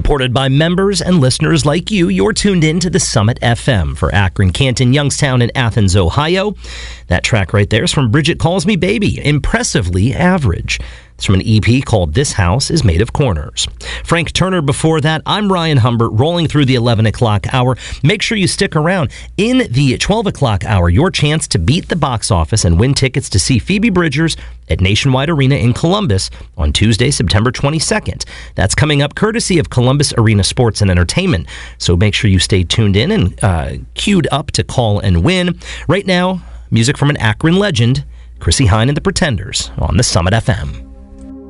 Supported by members and listeners like you, you're tuned in to the Summit FM for Akron, Canton, Youngstown, and Athens, Ohio. That track right there is from Bridget Calls Me Baby, Impressively Average. It's from an EP called This House is Made of Corners. Frank Turner before that. I'm Ryan Humbert, rolling through the 11 o'clock hour. Make sure you stick around. In the 12 o'clock hour, your chance to beat the box office and win tickets to see Phoebe Bridgers at Nationwide Arena in Columbus on Tuesday, September 22nd. That's coming up courtesy of Columbus Arena Sports and Entertainment. So make sure you stay tuned in and queued up to call and win. Right now, music from an Akron legend, Chrissie Hynde and the Pretenders on the Summit FM.